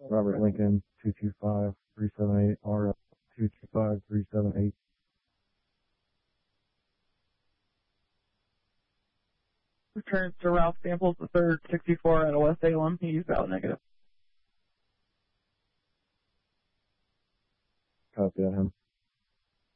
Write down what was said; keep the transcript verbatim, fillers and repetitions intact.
Robert Lincoln, two two five, three seven eight, R F, two two five, three seven eight. Returns to Ralph Samples the third, sixty-four out of West Salem. He's out negative. Copy on him.